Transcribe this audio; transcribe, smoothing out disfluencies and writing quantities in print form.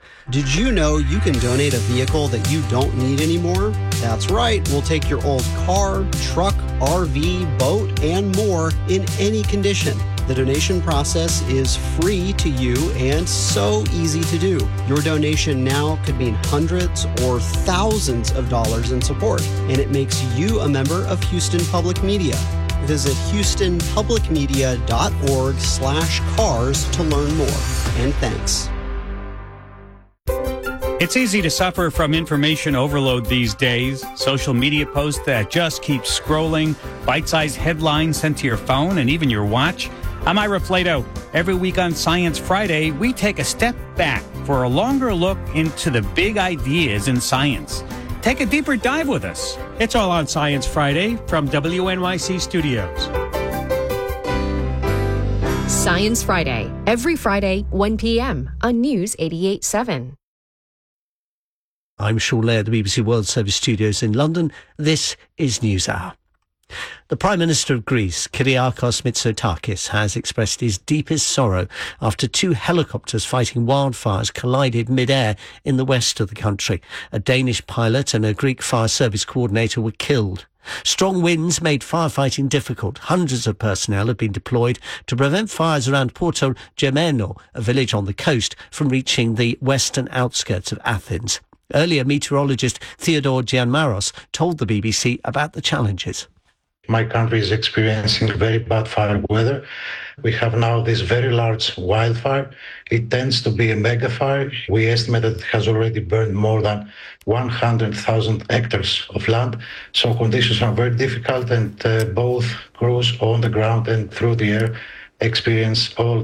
Did you know you can donate a vehicle that you don't need anymore? That's right. We'll take your old car, truck, RV, boat, and more in any condition. The donation process is free to you and so easy to do. Your donation now could mean hundreds or thousands of dollars in support, and it makes you a member of Houston Public Media. Visit houstonpublicmedia.org/cars to learn more. And thanks. It's easy to suffer from information overload these days. Social media posts that just keep scrolling, bite-sized headlines sent to your phone and even your watch. I'm Ira Flato. Every week on Science Friday, we take a step back for a longer look into the big ideas in science. Take a deeper dive with us. It's all on Science Friday from WNYC Studios. Science Friday, every Friday, 1 p.m. on News 88.7. I'm Sean Laird, the BBC World Service Studios in London. This is NewsHour. The Prime Minister of Greece, Kyriakos Mitsotakis, has expressed his deepest sorrow after two helicopters fighting wildfires collided mid-air in the west of the country. A Danish pilot and a Greek fire service coordinator were killed. Strong winds made firefighting difficult. Hundreds of personnel have been deployed to prevent fires around Porto Gemeno, a village on the coast, from reaching the western outskirts of Athens. Earlier, meteorologist Theodore Gianmaros told the BBC about the challenges. My country is experiencing very bad fire weather. We have now this very large wildfire. It tends to be a mega fire. We estimate that it has already burned more than 100,000 hectares of land. So conditions are very difficult, and both crews on the ground and through the air experience all